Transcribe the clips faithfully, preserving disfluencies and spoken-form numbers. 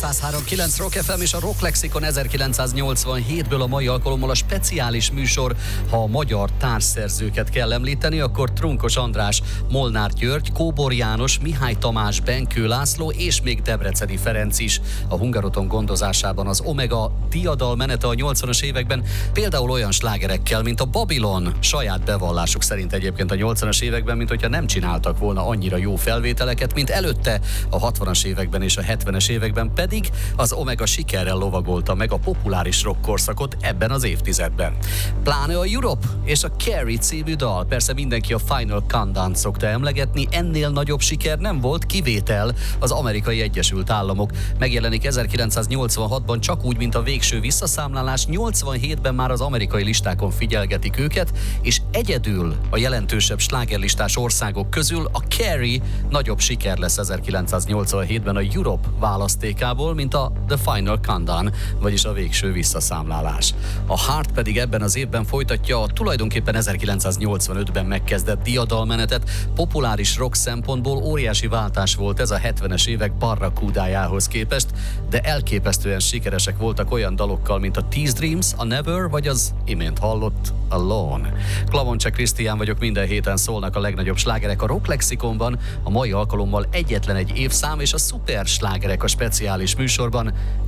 száz három pont kilenc Rock ef em és a Rock Lexikon ezerkilencszáznyolcvanhétből a mai alkalommal a speciális műsor. Ha a magyar társszerzőket kell említeni, akkor Trunkos András, Molnár György, Kóbor János, Mihály Tamás, Benkő László és még Debreceni Ferenc is. A Hungaroton gondozásában az Omega diadalmenete a nyolcvanas években például olyan slágerekkel, mint a Babylon, saját bevallásuk szerint egyébként a nyolcvanas években, mint hogyha nem csináltak volna annyira jó felvételeket, mint előtte. A hatvanas években és a hetvenes években pedig az Omega sikerrel lovagolta meg a populáris rock korszakot ebben az évtizedben. Pláne a Europe és a Carrie című dal, persze mindenki a Final Countdown-t szokta emlegetni, ennél nagyobb siker nem volt, kivétel az Amerikai Egyesült Államok. Megjelenik ezerkilencszáznyolcvanhatban csak úgy, mint a Végső visszaszámlálás, nyolcvanhétben már az amerikai listákon figyelgetik őket, és egyedül a jelentősebb slágerlistás országok közül a Carrie nagyobb siker lesz ezerkilencszáznyolcvanhétben a Europe választékából, mint a The Final Countdown, vagyis a Végső visszaszámlálás. A Heart pedig ebben az évben folytatja a tulajdonképpen ezerkilencszáznyolcvanötben megkezdett diadalmenetet. Populáris rock szempontból óriási váltás volt ez a hetvenes évek barracudájához képest, de elképesztően sikeresek voltak olyan dalokkal, mint a Tease Dreams, a Never vagy az imént hallott Alone. Klamoncse Krisztián vagyok, minden héten szólnak a legnagyobb slágerek a Rock Lexikonban, a mai alkalommal egyetlen egy évszám és a szuper slágerek a speciális műsorban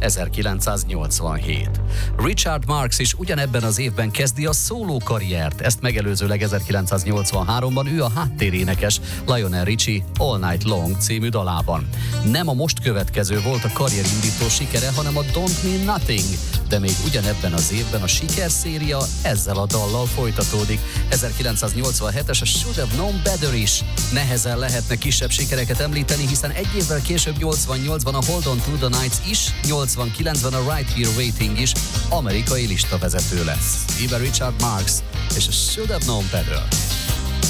ezerkilencszáznyolcvanhét. Richard Marx is ugyanebben az évben kezdi a szóló karriert, ezt megelőzőleg ezerkilencszáznyolcvanháromban ő a háttérénekes Lionel Richie All Night Long című dalában. Nem a most következő volt a karrierindító sikere, hanem a Don't Mean Nothing, de még ugyanebben az évben a sikerszéria ezzel a dallal folytatódik. ezerkilencszáznyolcvanhetes a Should Have Known Better is. Nehezen lehetne kisebb sikereket említeni, hiszen egy évvel később nyolcvannyolcban a Hold On To The Nights is, nyolcvankilencben a Right Here Waiting is amerikai listavezető lesz. Íme Richard Marx és a Should Have Known Better.